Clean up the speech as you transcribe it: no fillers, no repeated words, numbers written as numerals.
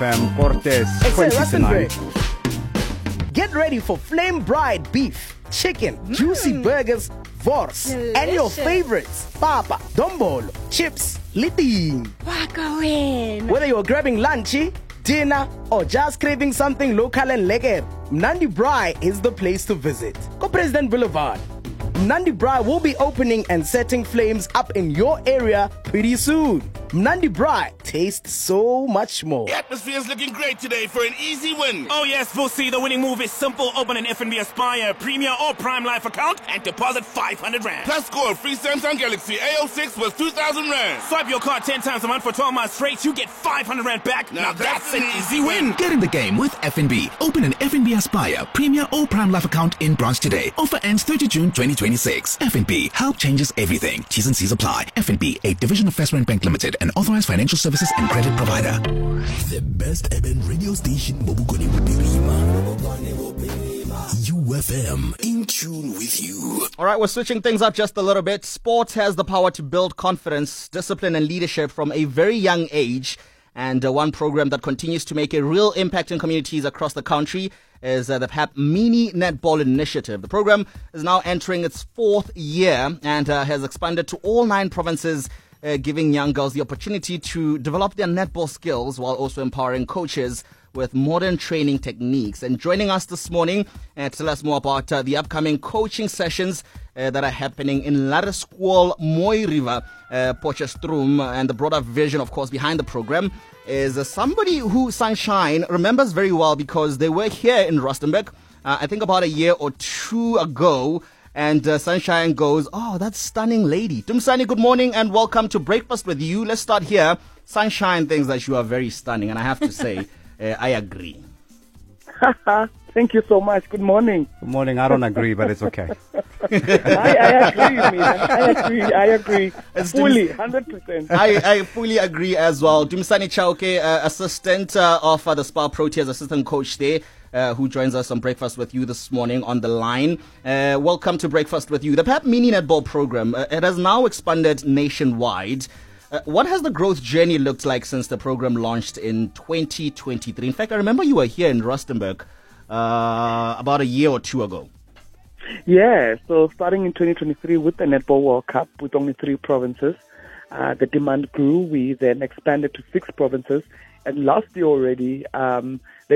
FM, Cortes, Hey, 20 sir, to 9. Get ready for flame bride beef, chicken, juicy burgers, vors, and your Delicious. favorites, papa, dombolo, chips, liding. Wakawin. Whether you're grabbing lunchy, dinner, or just craving something local and lekker, Mnandi Braai is the place to visit. Go President Boulevard. Mnandi Braai will be opening and setting flames up in your area pretty soon. Mnandi Braai tastes so much more. The atmosphere is looking great today for an easy win. Oh yes, Vusi, the winning move is simple. Open an FNB Aspire, Premier or Prime Life account and deposit 500 Rand. Plus score a free Samsung Galaxy A06 with 2,000 Rand. Swipe your card 10 times a month for 12 months straight, you get 500 Rand back. Now that's an easy win. Get in the game with FNB. Open an FNB Aspire, Premier or Prime Life account in branch today. Offer ends 30 June 2026. FNB, help changes everything. T's and C's apply. FNB, a division of First Rand Bank Limited, an authorized financial services and credit provider. The best urban radio station, Mobukoni Bupirima. UFM, in tune with you. All right, we're switching things up just a little bit. Sports has the power to build confidence, discipline, and leadership from a very young age. And one program that continues to make a real impact in communities across the country is the PAP Mini Netball Initiative. The program is now entering its 4th year and has expanded to all 9 provinces, giving young girls the opportunity to develop their netball skills while also empowering coaches with modern training techniques. And joining us this morning to tell us more about the upcoming coaching sessions that are happening in Laresqual, Mooi River, Potchefstroom, and the broader vision, of course, behind the program is somebody who Sunshine remembers very well because they were here in Rustenburg, I think about a year or 2 ago. And Sunshine goes, "Oh, that's stunning lady." Tumsani, good morning and welcome to Breakfast with You. Let's start here. Sunshine thinks that you are very stunning, and I have to say, I agree. Thank you so much. Good morning. Good morning. I don't agree, but it's okay. I agree, man. I agree. Fully, 100%. I fully agree as well. Dumsani Chauke, assistant of the Spa Proteas, assistant coach there, who joins us on Breakfast with You this morning on the line. Welcome to Breakfast with You. The PAP Mini Netball program, it has now expanded nationwide. What has the growth journey looked like since the program launched in 2023? In fact, I remember you were here in Rustenburg about a year or 2 ago. Yeah, so starting in 2023 with the Netball World Cup with only 3 provinces, the demand grew. We then expanded to 6 provinces. And last year already,